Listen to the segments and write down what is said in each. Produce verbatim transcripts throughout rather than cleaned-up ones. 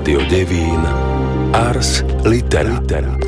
Rádio Devín Ars Litera.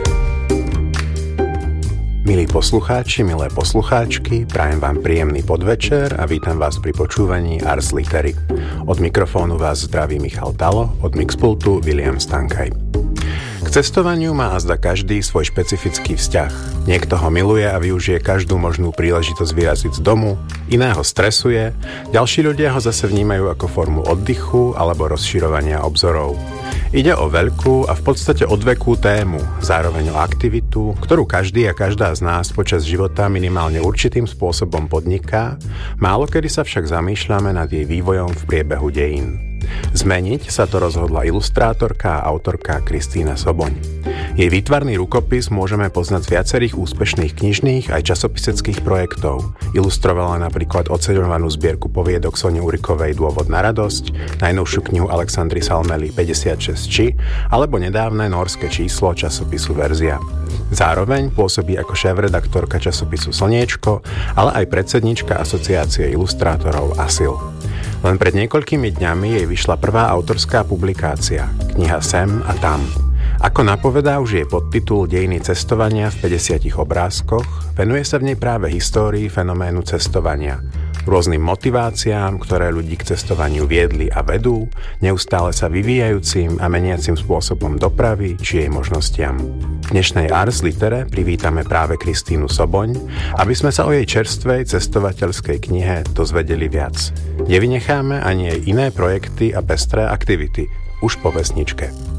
Milí poslucháči, milé poslucháčky, prajem vám príjemný podvečer a vítam vás pri počúvaní Ars Litery. Od mikrofónu vás zdraví Michal Talo, od mixpultu William Stankaj. K cestovaniu má azda každý svoj špecifický vzťah. Niekto ho miluje a využije každú možnú príležitosť vyraziť z domu, iného stresuje, ďalší ľudia ho zase vnímajú ako formu oddychu alebo rozširovania obzorov. Ide o veľkú a v podstate odvekú tému, zároveň o aktivitu, ktorú každý a každá z nás počas života minimálne určitým spôsobom podniká, málokedy sa však zamýšľame nad jej vývojom v priebehu dejín. Zmeniť sa to rozhodla ilustrátorka a autorka Kristína Soboň. Jej výtvarný rukopis môžeme poznať z viacerých úspešných knižných aj časopiseckých projektov. Ilustrovala napríklad oceňovanú zbierku poviedok Sone Urikovej Dôvod na radosť, najnovšiu knihu Alexandry Salmely päťdesiatšesť či, alebo nedávne nórske číslo časopisu Verzia. Zároveň pôsobí ako šéfredaktorka časopisu Slniečko, ale aj predsednička Asociácie ilustrátorov ASIL. Len pred niekoľkými dňami jej vyšla prvá autorská publikácia, kniha Sem a tam. Ako napovedá už jej podtitul Dejiny cestovania v päťdesiatich obrázkoch, venuje sa v nej práve histórii fenoménu cestovania, rôznym motiváciám, ktoré ľudí k cestovaniu viedli a vedú, neustále sa vyvíjajúcim a meniacim spôsobom dopravy či jej možnostiam. V dnešnej Ars Litere privítame práve Kristínu Soboň, aby sme sa o jej čerstvej cestovateľskej knihe dozvedeli viac. Nevynecháme ani jej iné projekty a pestré aktivity, už po pesničke.